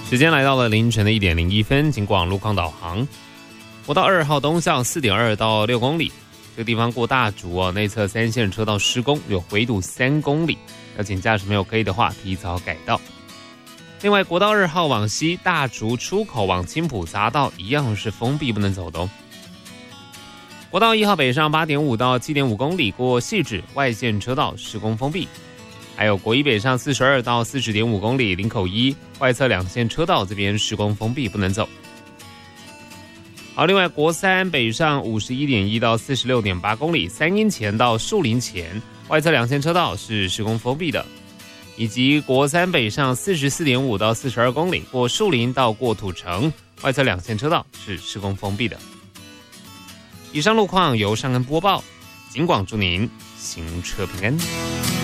时间来到了凌晨的1点01分，经过路况导航，国道2号东向 4.2 到6公里，这个地方过大竹内侧3线车道施工，有回堵3公里，要请驾驶朋友可以的话提早改道。另外，国道2号往西大竹出口往青埔匝道一样是封闭不能走的哦。国道1号北上 8.5 到 7.5 公里，过汐止外线车道施工封闭。还有国1北上42到 40.5 公里，林口1外侧2线车道这边施工封闭不能走。好，另外国3北上 51.1 到 46.8 公里，三鹰前到树林前外侧2线车道是施工封闭的，以及国3北上 44.5 到42公里，过树林到过土城外侧2线车道是施工封闭的。以上路况由尚恩播报，警广祝您行车平安。